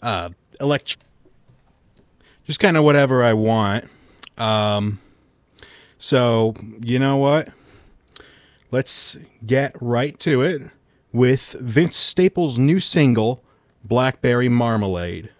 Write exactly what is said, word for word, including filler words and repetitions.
uh, elect, just kind of whatever I want. Um, so you know what? Let's get right to it with Vince Staples' new single, Blackberry Marmalade.